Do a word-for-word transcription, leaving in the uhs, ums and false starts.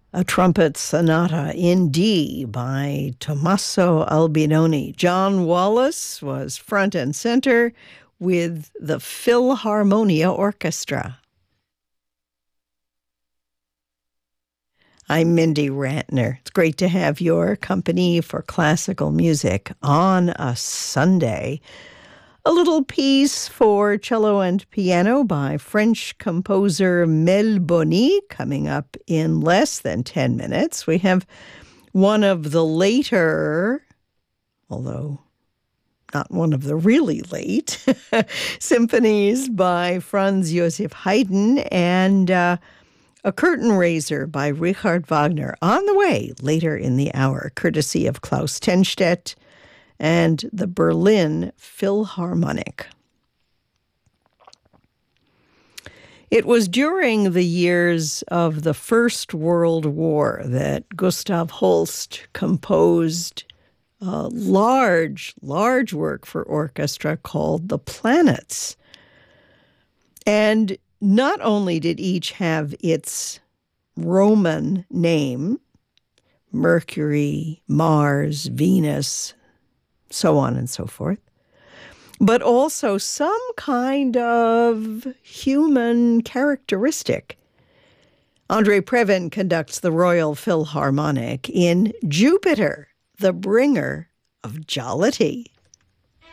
A trumpet sonata in D by Tommaso Albinoni. John Wallace was front and center with the Philharmonia Orchestra. I'm Mindy Rantner. It's great to have your company for classical music on a Sunday. A little piece for cello and piano by French composer Mel Boni coming up in less than ten minutes. We have one of the later, although not one of the really late, symphonies by Franz Joseph Haydn and uh, a curtain raiser by Richard Wagner on the way later in the hour, courtesy of Klaus Tenstedt and the Berlin Philharmonic. It was during the years of the First World War that Gustav Holst composed a large, large work for orchestra called The Planets. And not only did each have its Roman name, Mercury, Mars, Venus, so on and so forth, but also some kind of human characteristic. Andrei Previn conducts the Royal Philharmonic in Jupiter, the bringer of jollity.